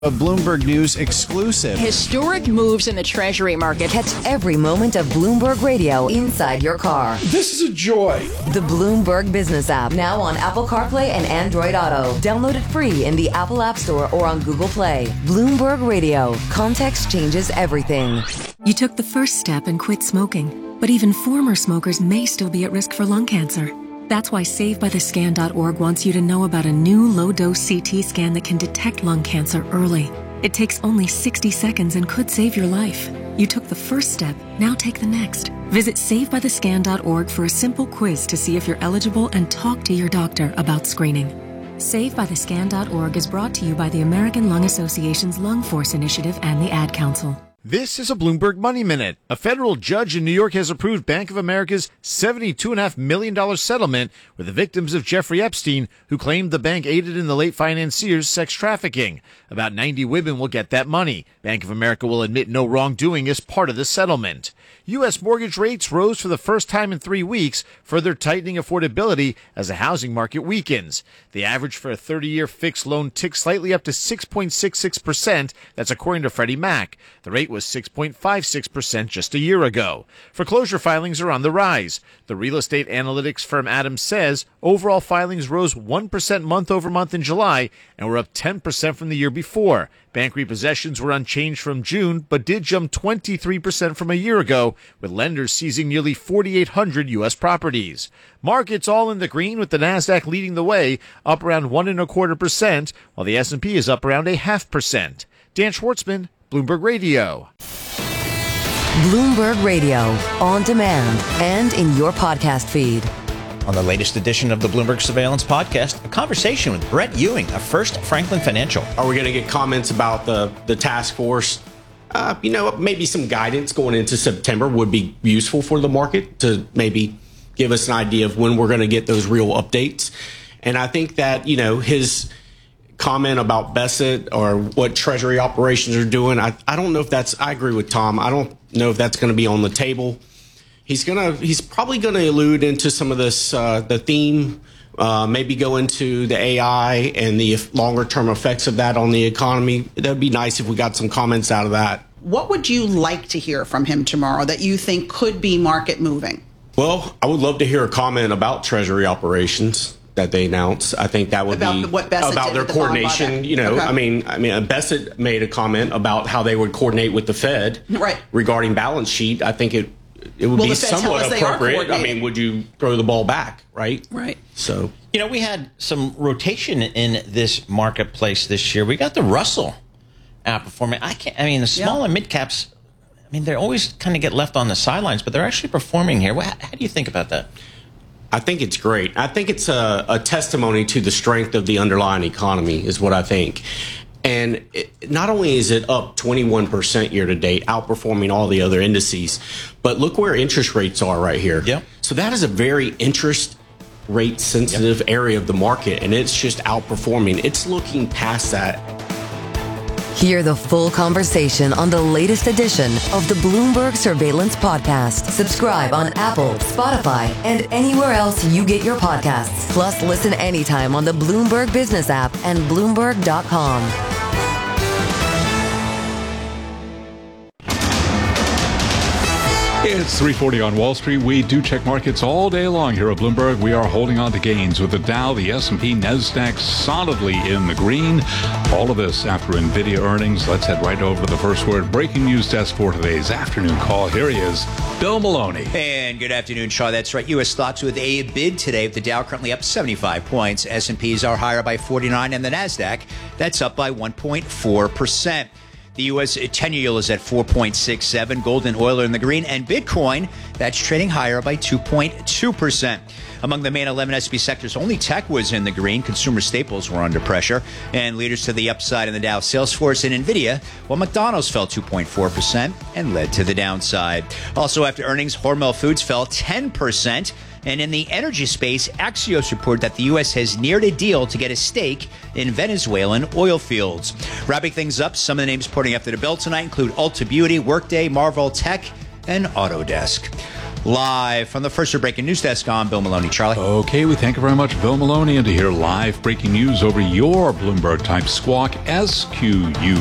A Bloomberg News exclusive. Historic moves in the Treasury market. Catch every moment of Bloomberg Radio inside your car. This is a joy. The Bloomberg Business app, now on Apple CarPlay and Android Auto. Download it free in the Apple App Store or on Google Play. Bloomberg Radio. Context changes everything. You took the first step and quit smoking, but even former smokers may still be at risk for lung cancer. That's why SaveByTheScan.org wants you to know about a new low-dose CT scan that can detect lung cancer early. It takes only 60 seconds and could save your life. You took the first step, now take the next. Visit SaveByTheScan.org for a simple quiz to see if you're eligible and talk to your doctor about screening. SaveByTheScan.org is brought to you by the American Lung Association's Lung Force Initiative and the Ad Council. This is a Bloomberg Money Minute. A federal judge in New York has approved Bank of America's $72.5 million settlement with the victims of Jeffrey Epstein, who claimed the bank aided in the late financier's sex trafficking. About 90 women will get that money. Bank of America will admit no wrongdoing as part of the settlement. U.S. mortgage rates rose for the first time in 3 weeks, further tightening affordability as the housing market weakens. The average for a 30-year fixed loan ticked slightly up to 6.66%. That's according to Freddie Mac. The rate was 6.56% just a year ago. Foreclosure filings are on the rise. The real estate analytics firm Adams says overall filings rose 1% month over month in July and were up 10% from the year before. Bank repossessions were unchanged from June, but did jump 23% from a year ago, with lenders seizing nearly 4,800 U.S. properties. Markets all in the green, with the Nasdaq leading the way, up around 1.25%, while the S&P is up around 0.5%. Dan Schwartzman, Bloomberg Radio. Bloomberg Radio, on demand and in your podcast feed. On the latest edition of the Bloomberg Surveillance Podcast, a conversation with Brett Ewing of First Franklin Financial. Are we going to get comments about the task force? Maybe some guidance going into September would be useful for the market to maybe give us an idea of when we're going to get those real updates. And I think that, his comment about Bessent or what Treasury operations are doing, I don't know if I agree with Tom. I don't know if that's going to be on the table. He's probably going to allude into some of this, the theme, maybe go into the AI and the longer term effects of that on the economy. That'd be nice if we got some comments out of that. What would you like to hear from him tomorrow that you think could be market moving? Well, I would love to hear a comment about Treasury operations that they announced. I think that would be about their coordination. Okay. Bessent made a comment about how they would coordinate with the Fed regarding balance sheet. I think it would be somewhat appropriate. Would you throw the ball back, right? Right. So, we had some rotation in this marketplace this year. We got the Russell outperforming. The small and mid caps, they always kind of get left on the sidelines, but they're actually performing here. How do you think about that? I think it's great. I think it's a testimony to the strength of the underlying economy is what I think. And not only is it up 21% year to date, outperforming all the other indices, but look where interest rates are right here. Yep. So that is a very interest rate sensitive area of the market, and it's just outperforming. It's looking past that. Hear the full conversation on the latest edition of the Bloomberg Surveillance Podcast. Subscribe on Apple, Spotify, and anywhere else you get your podcasts. Plus, listen anytime on the Bloomberg Business app and Bloomberg.com. It's 3:40 on Wall Street. We do check markets all day long here at Bloomberg. We are holding on to gains with the Dow, the S&P, NASDAQ solidly in the green. All of this after NVIDIA earnings. Let's head right over to the first word breaking news desk for today's afternoon call. Here he is, Bill Maloney. And good afternoon, Shaw. That's right. U.S. stocks with a bid today. The Dow currently up 75 points. S&Ps are higher by 49, and the NASDAQ, that's up by 1.4%. The U.S. 10-year yield is at 4.67. Gold and oil are in the green. And Bitcoin, that's trading higher by 2.2%. Among the main 11 S&P sectors, only tech was in the green. Consumer staples were under pressure. And leaders to the upside in the Dow, Salesforce and NVIDIA, while McDonald's fell 2.4% and led to the downside. Also after earnings, Hormel Foods fell 10%. And in the energy space, Axios reported that the U.S. has neared a deal to get a stake in Venezuelan oil fields. Wrapping things up, some of the names reporting after the bell tonight include Ulta Beauty, Workday, Marvell Tech, and Autodesk. Live from the First Breaking News Desk, I'm Bill Maloney. Charlie. Okay, we thank you very much, Bill Maloney. And to hear live breaking news over your Bloomberg type squawk, SQU